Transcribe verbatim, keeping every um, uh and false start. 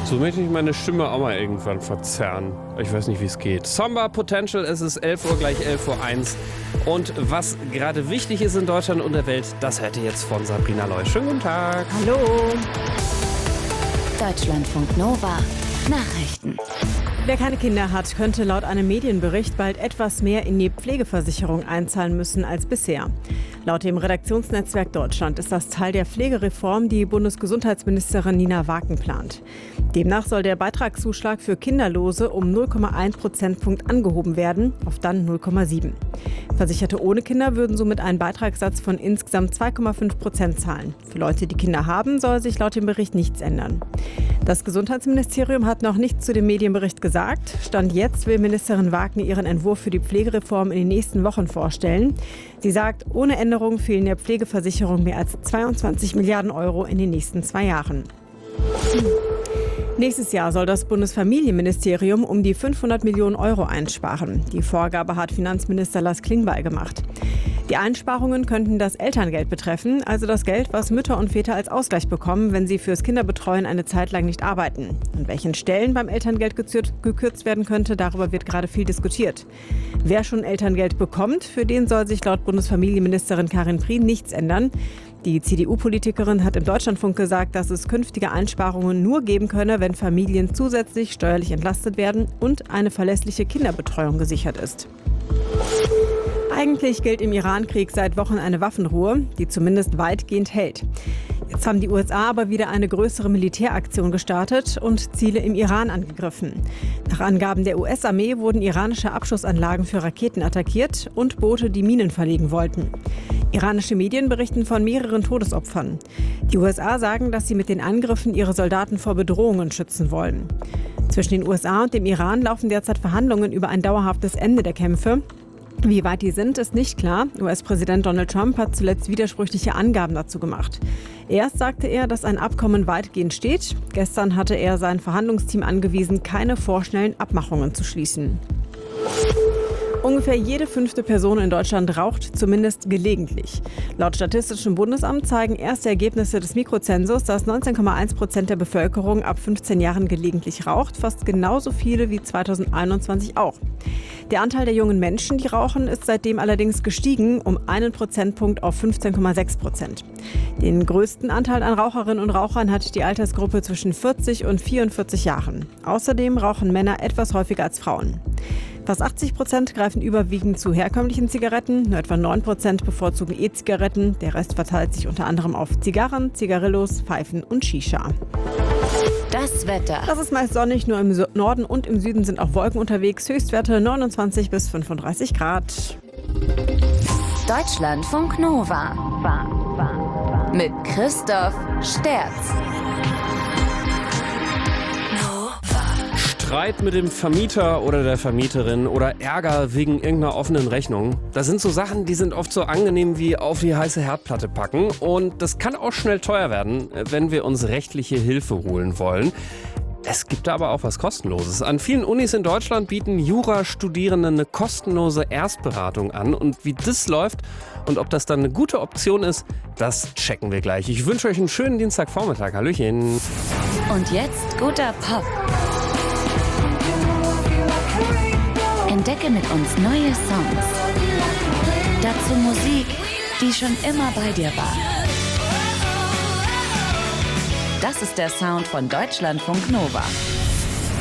So möchte ich meine Stimme auch mal irgendwann verzerren. Ich weiß nicht, wie es geht. Samba Potential, es ist elf Uhr gleich elf Uhr eins. Und was gerade wichtig ist in Deutschland und der Welt, das hört ihr jetzt von Sabrina Leu. Schönen guten Tag. Hallo. Deutschlandfunk Nova. Nachrichten. Wer keine Kinder hat, könnte laut einem Medienbericht bald etwas mehr in die Pflegeversicherung einzahlen müssen als bisher. Laut dem Redaktionsnetzwerk Deutschland ist das Teil der Pflegereform, die Bundesgesundheitsministerin Nina Waken plant. Demnach soll der Beitragszuschlag für Kinderlose um null Komma eins Prozentpunkt angehoben werden, auf dann null Komma sieben. Versicherte ohne Kinder würden somit einen Beitragssatz von insgesamt zwei Komma fünf Prozent zahlen. Für Leute, die Kinder haben, soll sich laut dem Bericht nichts ändern. Das Gesundheitsministerium hat noch nichts zu dem Medienbericht gesagt. Stand jetzt will Ministerin Waken ihren Entwurf für die Pflegereform in den nächsten Wochen vorstellen. Sie sagt, ohne Änderung fehlen der Pflegeversicherung mehr als zweiundzwanzig Milliarden Euro in den nächsten zwei Jahren. Nächstes Jahr soll das Bundesfamilienministerium um die fünfhundert Millionen Euro einsparen. Die Vorgabe hat Finanzminister Lars Klingbeil gemacht. Die Einsparungen könnten das Elterngeld betreffen, also das Geld, was Mütter und Väter als Ausgleich bekommen, wenn sie fürs Kinderbetreuen eine Zeit lang nicht arbeiten. An welchen Stellen beim Elterngeld gekürzt werden könnte, darüber wird gerade viel diskutiert. Wer schon Elterngeld bekommt, für den soll sich laut Bundesfamilienministerin Karin Prien nichts ändern. Die C D U-Politikerin hat im Deutschlandfunk gesagt, dass es künftige Einsparungen nur geben könne, wenn Familien zusätzlich steuerlich entlastet werden und eine verlässliche Kinderbetreuung gesichert ist. Eigentlich gilt im Irankrieg seit Wochen eine Waffenruhe, die zumindest weitgehend hält. Jetzt haben die U S A aber wieder eine größere Militäraktion gestartet und Ziele im Iran angegriffen. Nach Angaben der U S-Armee wurden iranische Abschussanlagen für Raketen attackiert und Boote, die Minen verlegen wollten. Iranische Medien berichten von mehreren Todesopfern. Die U S A sagen, dass sie mit den Angriffen ihre Soldaten vor Bedrohungen schützen wollen. Zwischen den U S A und dem Iran laufen derzeit Verhandlungen über ein dauerhaftes Ende der Kämpfe. Wie weit die sind, ist nicht klar. U S-Präsident Donald Trump hat zuletzt widersprüchliche Angaben dazu gemacht. Erst sagte er, dass ein Abkommen weitgehend steht. Gestern hatte er sein Verhandlungsteam angewiesen, keine vorschnellen Abmachungen zu schließen. Ungefähr jede fünfte Person in Deutschland raucht zumindest gelegentlich. Laut Statistischem Bundesamt zeigen erste Ergebnisse des Mikrozensus, dass neunzehn Komma eins Prozent der Bevölkerung ab fünfzehn Jahren gelegentlich raucht, fast genauso viele wie zweitausendeinundzwanzig auch. Der Anteil der jungen Menschen, die rauchen, ist seitdem allerdings gestiegen um einen Prozentpunkt auf fünfzehn Komma sechs Prozent. Den größten Anteil an Raucherinnen und Rauchern hat die Altersgruppe zwischen vierzig und vierundvierzig Jahren. Außerdem rauchen Männer etwas häufiger als Frauen. Fast achtzig Prozent greifen überwiegend zu herkömmlichen Zigaretten, nur etwa neun Prozent bevorzugen E-Zigaretten. Der Rest verteilt sich unter anderem auf Zigarren, Zigarillos, Pfeifen und Shisha. Das Wetter. Das ist meist sonnig, nur im Norden und im Süden sind auch Wolken unterwegs. Höchstwerte neunundzwanzig bis fünfunddreißig Grad. Deutschlandfunk Nova. Mit Christoph Sterz. Streit mit dem Vermieter oder der Vermieterin oder Ärger wegen irgendeiner offenen Rechnung. Das sind so Sachen, die sind oft so angenehm wie auf die heiße Herdplatte packen. Und das kann auch schnell teuer werden, wenn wir uns rechtliche Hilfe holen wollen. Es gibt da aber auch was Kostenloses. An vielen Unis in Deutschland bieten Jurastudierende eine kostenlose Erstberatung an. Und wie das läuft und ob das dann eine gute Option ist, das checken wir gleich. Ich wünsche euch einen schönen Dienstagvormittag. Hallöchen. Und jetzt guter Pop. Entdecke mit uns neue Songs. Dazu Musik, die schon immer bei dir war. Das ist der Sound von Deutschlandfunk Nova.